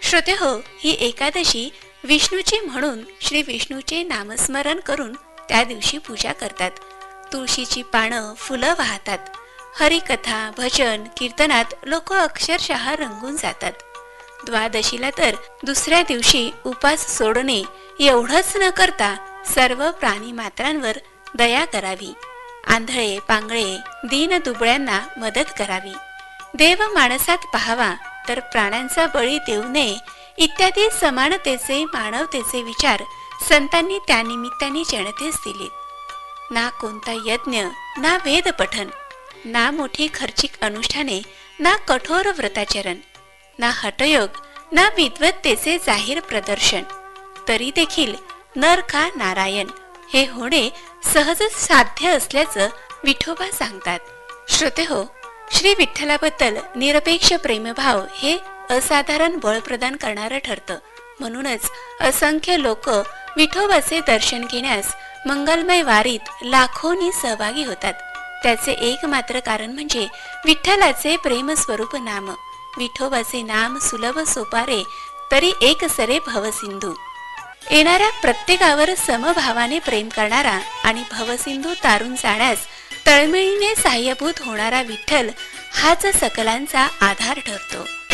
श्रोते हो, ही एकादशी विष्णूची म्हणून श्री विष्णूचे नामस्मरण करून त्या दिवशी पूजा करतात. तुळशीची पानं फुलं वाहतात. हरिकथा भजन कीर्तनात लोक अक्षरशः रंगून जातात. द्वादशीला तर दुसऱ्या दिवशी उपास सोडणे एवढंच न करता सर्व प्राणी मात्रांवर दया करावी. आंधळे पांगळे दीन दुबळ्यांना मदत करावी. देव माणसात पाहावा तर प्राण्यांचा बळी देऊ नये इत्यादी समानतेचे मानवतेचे विचार संतांनी त्यानिमित्ताने जनतेस दिले. ना कोणता यज्ञ ना वेद पठन, ना मोठी खर्चिक अनुष्ठाने, ना कठोर व्रताचरण, ना हठयोग ना विद्वत्तेचे जाहीर प्रदर्शन, तरी देखील नर का नारायण हे होणे सहजच साध्य असल्याचं विठोबा सांगतात. श्रोते हो, श्री विठ्ठलाबद्दल निरपेक्ष प्रेमभाव हे असाधारण बळ प्रदान करणारं ठरतं. म्हणूनच असंख्य लोक विठोबाचे दर्शन घेण्यास मंगलमय वारीत लाखोनी सहभागी होतात. त्याचे एकमात्र कारण म्हणजे विठ्ठलाचे प्रेमस्वरूप नाम. विठोबाचे नाम सुलभ सोपारे तरी एक सरे भवसिंधू. येणाऱ्या प्रत्येकावर समभावाने प्रेम करणारा आणि भवसिंधू तारून जाण्यास तळमळीने साह्यभूत होणारा विठ्ठल हाच सकलांचा आधार ठरतो.